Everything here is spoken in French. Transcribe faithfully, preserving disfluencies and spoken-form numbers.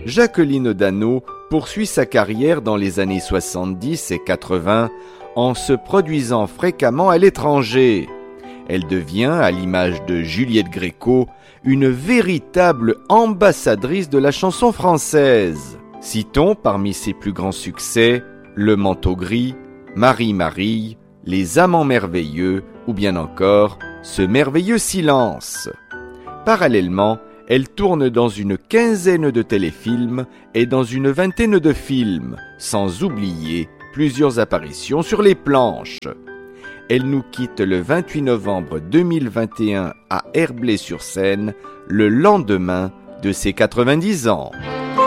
Jacqueline Dano poursuit sa carrière dans les années soixante-dix et quatre-vingts en se produisant fréquemment à l'étranger. Elle devient, à l'image de Juliette Gréco, une véritable ambassadrice de la chanson française. Citons parmi ses plus grands succès Le Manteau Gris, Marie-Marie, Les Amants Merveilleux ou bien encore Ce Merveilleux Silence. Parallèlement, elle tourne dans une quinzaine de téléfilms et dans une vingtaine de films, sans oublier plusieurs apparitions sur les planches. Elle nous quitte le vingt-huit novembre deux mille vingt et un à Herblay-sur-Seine, le lendemain de ses quatre-vingt-dix ans.